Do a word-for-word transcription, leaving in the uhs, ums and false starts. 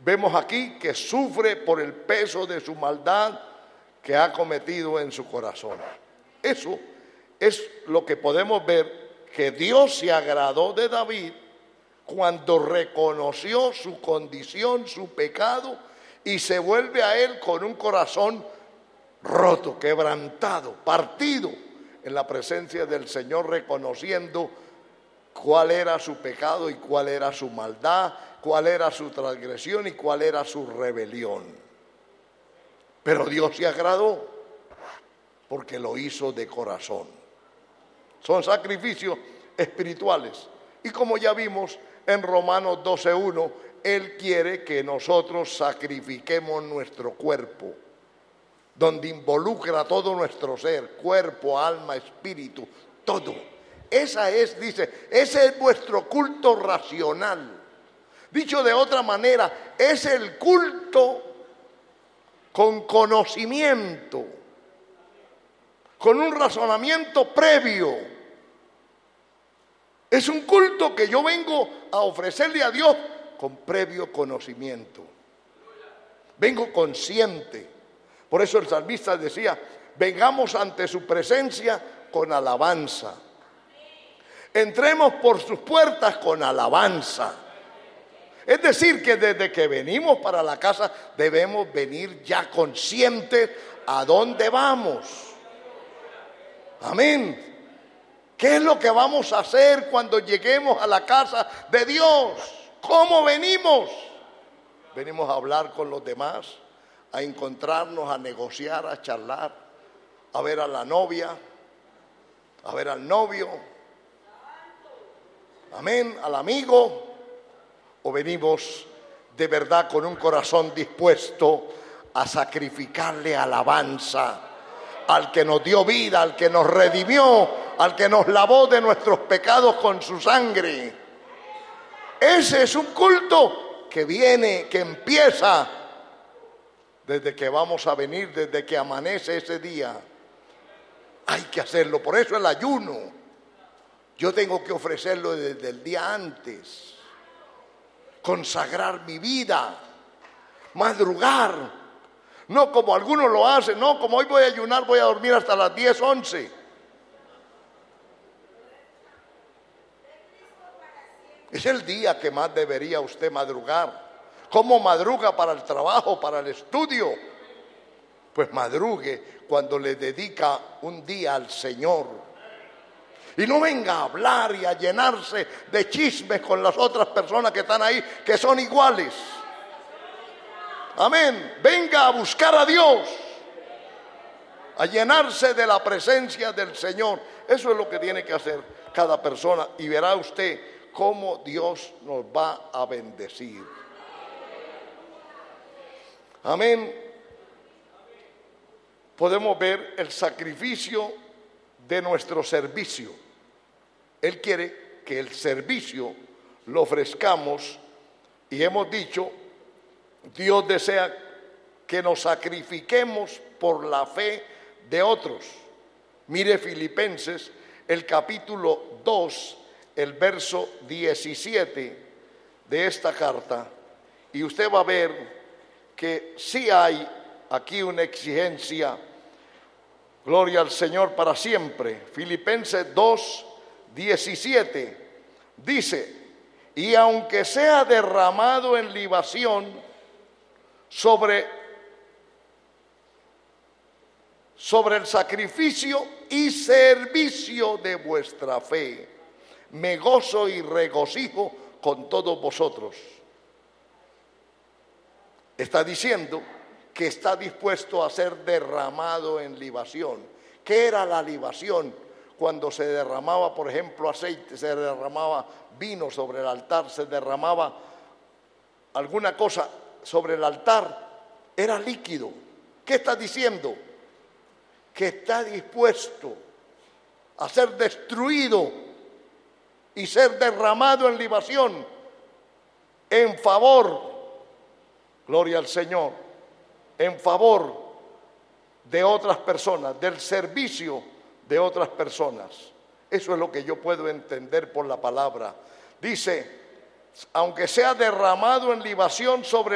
vemos aquí que sufre por el peso de su maldad que ha cometido en su corazón. Eso es lo que podemos ver, que Dios se agradó de David cuando reconoció su condición, su pecado, y se vuelve a él con un corazón roto, quebrantado, partido en la presencia del Señor, reconociendo cuál era su pecado y cuál era su maldad, cuál era su transgresión y cuál era su rebelión. Pero Dios se agradó porque lo hizo de corazón. Son sacrificios espirituales. Y como ya vimos en Romanos doce uno, Él quiere que nosotros sacrifiquemos nuestro cuerpo, donde involucra todo nuestro ser, cuerpo, alma, espíritu, todo. Esa es, dice, ese es vuestro culto racional. Dicho de otra manera, es el culto con conocimiento, con un razonamiento previo. Es un culto que yo vengo a ofrecerle a Dios con previo conocimiento. Vengo consciente. Por eso el salmista decía, vengamos ante su presencia con alabanza. Entremos por sus puertas con alabanza. Es decir, que desde que venimos para la casa debemos venir ya conscientes a dónde vamos. Amén. ¿Qué es lo que vamos a hacer cuando lleguemos a la casa de Dios? ¿Cómo venimos? Venimos a hablar con los demás, a encontrarnos, a negociar, a charlar, a ver a la novia, a ver al novio, amén, al amigo, o venimos de verdad con un corazón dispuesto a sacrificarle alabanza al que nos dio vida, al que nos redimió, al que nos lavó de nuestros pecados con su sangre. Ese es un culto que viene, que empieza desde que vamos a venir, desde que amanece ese día. Hay que hacerlo, por eso el ayuno. Yo tengo que ofrecerlo desde el día antes. Consagrar mi vida, madrugar. No como algunos lo hacen, no, como hoy voy a ayunar, voy a dormir hasta las diez, once. Es el día que más debería usted madrugar. ¿Cómo madruga para el trabajo, para el estudio? Pues madrugue cuando le dedica un día al Señor. Y no venga a hablar y a llenarse de chismes con las otras personas que están ahí, que son iguales. Amén. Venga a buscar a Dios, a llenarse de la presencia del Señor. Eso es lo que tiene que hacer cada persona. Y verá usted cómo Dios nos va a bendecir. Amén. Podemos ver el sacrificio de nuestro servicio. Él quiere que el servicio lo ofrezcamos y hemos dicho, Dios desea que nos sacrifiquemos por la fe de otros. Mire Filipenses, el capítulo dos, el verso diecisiete de esta carta, y usted va a ver que sí hay aquí una exigencia, gloria al Señor para siempre. Filipenses dos, diecisiete dice, y aunque sea derramado en libación sobre, sobre el sacrificio y servicio de vuestra fe, me gozo y regocijo con todos vosotros. Está diciendo que está dispuesto a ser derramado en libación. ¿Qué era la libación? Cuando se derramaba, por ejemplo, aceite, se derramaba vino sobre el altar, se derramaba alguna cosa sobre el altar, era líquido. ¿Qué está diciendo? Que está dispuesto a ser destruido y ser derramado en libación en favor, gloria al Señor, en favor de otras personas, del servicio de otras personas. Eso es lo que yo puedo entender por la palabra. Dice, aunque sea derramado en libación sobre